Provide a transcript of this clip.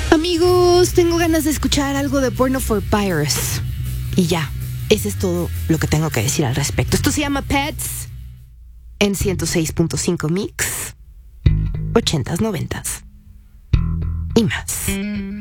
Amigos, tengo ganas de escuchar algo de Porno for Pirates. Y ya, ese es todo lo que tengo que decir al respecto. Esto se llama Pets en 106.5 Mix, 80s, 90s y más.